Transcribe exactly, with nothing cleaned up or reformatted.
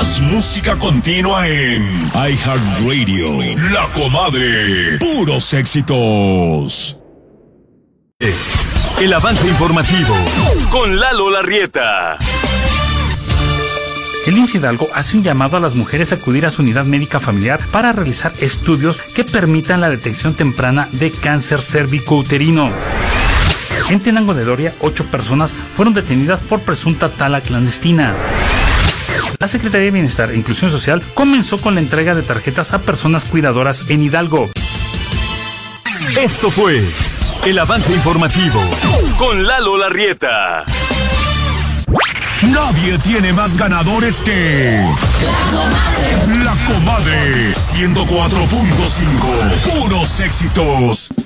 Más música continua en iHeartRadio. La Comadre. Puros éxitos. El avance informativo con Lalo Larrieta. El I M S S Hidalgo hace un llamado a las mujeres a acudir a su unidad médica familiar para realizar estudios que permitan la detección temprana de cáncer cervicouterino. En Tenango de Doria, ocho personas fueron detenidas por presunta tala clandestina. La Secretaría de Bienestar e Inclusión Social comenzó con la entrega de tarjetas a personas cuidadoras en Hidalgo. Esto fue el avance informativo con Lalo Larrieta. Nadie tiene más ganadores que La Comadre. La Comadre ciento cuatro punto cinco. Puros éxitos.